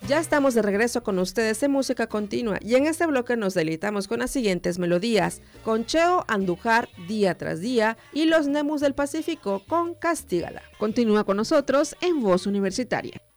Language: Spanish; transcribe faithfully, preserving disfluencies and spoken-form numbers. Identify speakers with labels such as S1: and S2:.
S1: Ya estamos de regreso con ustedes en Música Continua y en este bloque nos deleitamos con las siguientes melodías: con Cheo Andújar, Día tras Día, y Los Nemus del Pacífico con Castígala. Continúa con nosotros en Voz Universitaria.